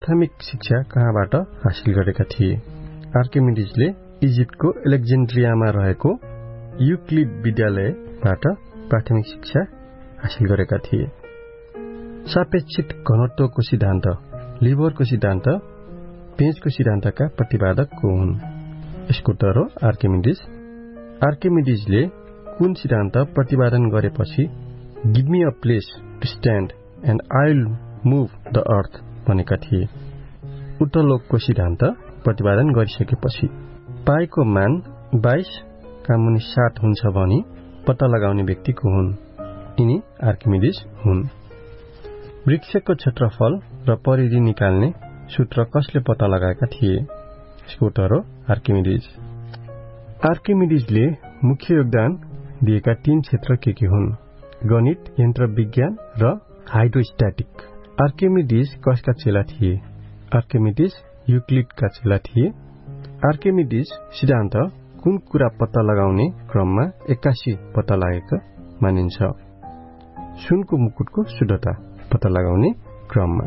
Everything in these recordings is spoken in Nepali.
प्राथमिक शिक्षा कहाँबाट हासिल गरेका थिए? आर्किमिडिजले इजिप्टको एलेक्जेन्ड्रियामा रहेको युक्लिड विद्यालयबाट प्राथमिक शिक्षा हासिल गरेका थिए। सापेक्षित घनत्वको सिद्धान्त, लिभरको सिद्धान्त, पेजको सिद्धान्तका प्रतिपादक को हुन्? यसको उत्तर हो आर्किमिडिज। आर्किमिडिजले कुन सिद्धान्त प्रतिपादन गरेपछि give me a place to stand and I will move the earth भनेका थिए? उत्तरलोकको सिद्धान्त प्रतिपादन गरिसकेपछि। पाईको मान 22 का मुनि 7 हुन्छ भनी पत्ता लगाउने व्यक्ति को हुन्? यिनी आर्किमिडिज हुन्। वृक्षको क्षेत्रफल र परिधि निकाल्ने सूत्र कसले पत्ता लगाएका थिए? यसको उत्तर हो आर्किमिडिज। आर्किमिडिजले मुख्य योगदान दिएका 3 क्षेत्र के हुन्? गणित, यन्त्र विज्ञान र हाइड्रोस्ट्याटिक। आर्किमिडिज कसका चेला थिए? आर्किमिडिज युक्लिडका चेला थिए। आर्किमिडिज सिद्धान्त कुन कुरा पत्ता लगाउने क्रममा 81 पत्ता लागेको मानिन्छ? सुनको मुकुटको शुद्धता पत्ता लगाउने क्रममा।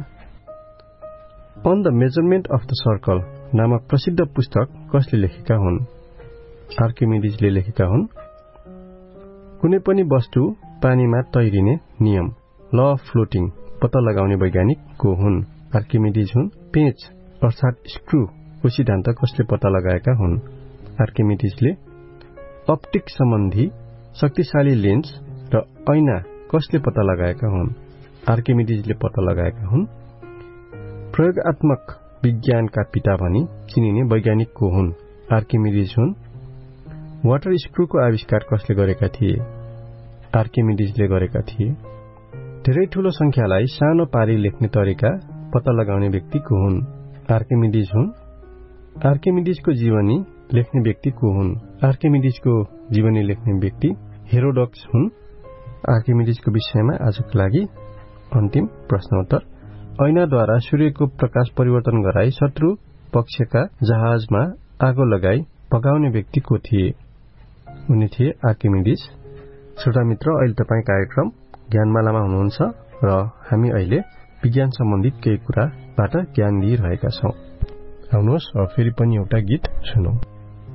On the measurement of the circle नामक प्रसिद्ध पुस्तक कसले लेखेका हुन्? आर्किमिडिजले लेखेका हुन्। कुनै पनि वस्तु पानीमा तैरिने नियम, ल अफ फ्लोटिङ पत्ता लगाउने वैज्ञानिक को हुन्? आर्किमिडिज हुन्। पेच अर्थात स्क्रु को सिद्धान्त कसले पत्ता लगाएका हुन्? आर्किमिडिजले। अप्टिक सम्बन्धी शक्तिशाली लेन्स र ऐना कसले पत्ता लगाएका हुन्? आर्किमिडिजले पत्ता लगाएका हुन्। प्रयोगात्मक विज्ञानका पिता भनी चिनिने वैज्ञानिक को हुन्? आर्किमिडिज हुन्। वाटर स्क्रूको आविष्कार कसले गरेका थिए? आर्किमिडिजले गरेका थिए। धेरै ठूलो संख्यालाई सानो पारी लेख्ने तरिका पत्ता लगाउने व्यक्ति को हुन्? आर्किमिडिज हुन्। आर्किमिडिजको जीवनी लेख्ने व्यक्ति को हुन्? आर्किमिडिजको जीवनी लेख्ने व्यक्ति हेरोडोटस हुन्। आर्किमिडिजको विषयमा आजको लागि अन्तिम प्रश्नोत्तर। ऐनाद्वारा सूर्यको प्रकाश परिवर्तन गराई शत्रु पक्षका जहाजमा आगो लगाई भगाउने व्यक्ति को थिए? उनी थिए आर्किमिडिज। श्रोता मित्र, अहिले तपाईँ कार्यक्रम ज्ञानमालामा हुनुहुन्छ र हामी अहिले विज्ञान सम्बन्धित केही कुराबाट ज्ञान लिइरहेका छौं। आउनुहोस् फेरि पनि एउटा गीत सुनौं।